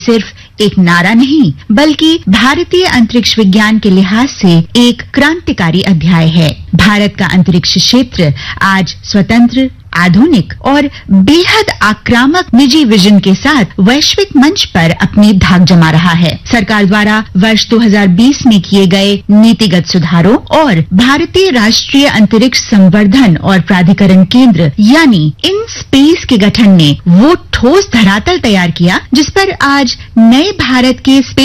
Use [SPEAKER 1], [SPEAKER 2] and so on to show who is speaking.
[SPEAKER 1] सिर्फ एक नारा नहीं, बल्कि भारतीय अंतरिक्ष विज्ञान के लिहाज से एक क्रांतिकारी अध्याय है। भारत का अंतरिक्ष क्षेत्र आज स्वतंत्र, आधुनिक और बेहद आक्रामक निजी विजन के साथ वैश्विक मंच पर अपनी धाक जमा रहा है। सरकार द्वारा वर्ष 2020 में किए गए नीतिगत सुधारों और भारतीय राष्ट्रीय अंतरिक्ष संवर्धन और प्राधिकरण केंद्र यानी इन स्पेस के गठन ने वो ठोस धरातल तैयार किया जिस पर आज नए भारत के